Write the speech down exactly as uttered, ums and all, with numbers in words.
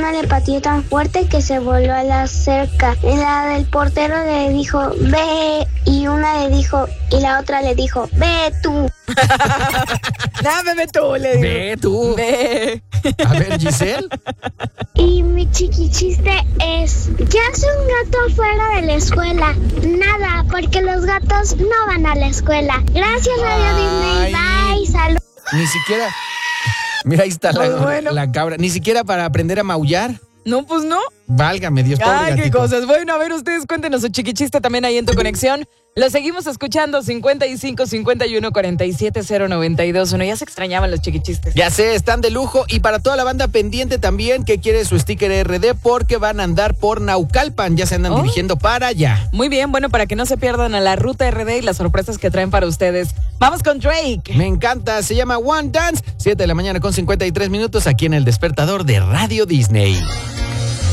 mamá le pateó tan fuerte que se voló a la cerca. Y la del portero le dijo, ve, y una le dijo, y la otra le dijo, ve tú. No, ve tú, le digo. Ve tú. Ve. A ver, Giselle. Y mi chiquichiste es, ¿qué hace un gato afuera de la escuela? Nada, porque los gatos no van a la escuela. Gracias, Radio Disney. Bye, salud. Ni siquiera... Mira, ahí está la, Pues bueno. la cabra. Ni siquiera para aprender a maullar. No, pues no. Válgame Dios, pobre Ay, qué gatito. cosas. Bueno, a ver, ustedes cuéntenos su chiquichiste también ahí en tu conexión. Lo seguimos escuchando, cincuenta y cinco, cincuenta y uno, cuarenta y siete, cero noventa y dos. Uno, ya se extrañaban los chiquichistes. Ya sé, están de lujo. Y para toda la banda pendiente también, que quiere su sticker R D, porque van a andar por Naucalpan. Ya se andan Oh. dirigiendo para allá. Muy bien, bueno, para que no se pierdan a la ruta R D y las sorpresas que traen para ustedes. Vamos con Drake. Me encanta, se llama One Dance. siete de la mañana con cincuenta y tres minutos aquí en El Despertador de Radio Disney.